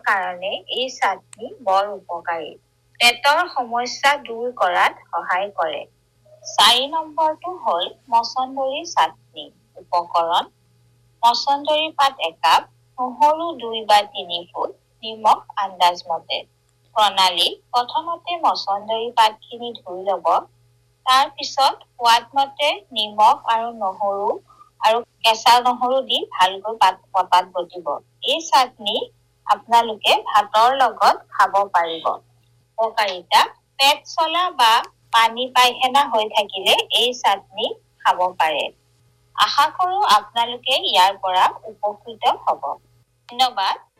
কাৰণে এই চাটনি বৰ উপকাৰী। পেটৰ সমস্যা দূৰ কৰাত সহায় কৰে। 4 নম্বৰটো হ'ল মছন্দৰী চাটনি। উপকৰণ: মছন্দৰী পাত 1 কাপ, নহৰু 2 বা 3 ফুট, নিমখ আন্দাজ মতে। প্ৰণালী: প্ৰথমতে মছন্দৰী পাতখিনি ধুই ল'ব। তাৰ পিছত সোৱাদ মতে নিমখ আৰু নহৰু আৰু কেঁচা নহৰু দি ভালকৈ পটাত বটিব। এই চাটনি আপোনালোকে ভাতৰ লগত খাব পাৰিব। উপকাৰিতা: পেট চলা বা পানী পায়খানা হৈ থাকিলে এই চাটনি খাব পাৰে। আশা কৰোঁ আপোনালোকে ইয়াৰ পৰা উপকৃত হ'ব। ধন্যবাদ।